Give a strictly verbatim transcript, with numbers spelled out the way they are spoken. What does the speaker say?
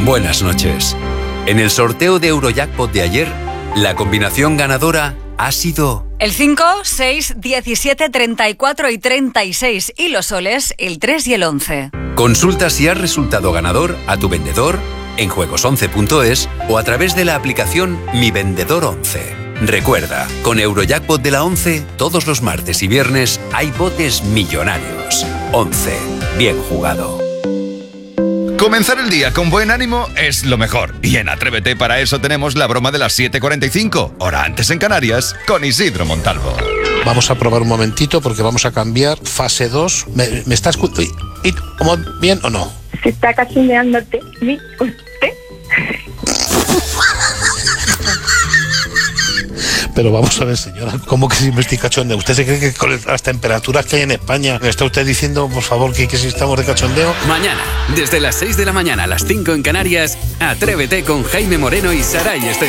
Buenas noches. En el sorteo de Eurojackpot de ayer, la combinación ganadora ha sido... El cinco, seis, diecisiete, treinta y cuatro y treinta y seis. Y los soles, el tres y el once. Consulta si has resultado ganador a tu vendedor en juegos once punto es o a través de la aplicación Mi Vendedor once. Recuerda, con Eurojackpot de la once, todos los martes y viernes hay botes millonarios. once. Bien jugado. Comenzar el día con buen ánimo es lo mejor. Y en Atrévete para eso tenemos la broma de las siete cuarenta y cinco, hora antes en Canarias, con Isidro Montalvo. Vamos a probar un momentito porque vamos a cambiar fase dos. ¿Me, me está escuchando? ¿Bien o no? Se está cachondeándote, ¿sí? ¿Usted? Pero vamos a ver, señora, ¿cómo que si me estoy cachondeo? ¿Usted se cree que con las temperaturas que hay en España me está usted diciendo, por favor, que, que si estamos de cachondeo? Mañana, desde las seis de la mañana a las cinco en Canarias, Atrévete con Jaime Moreno y Saray Este.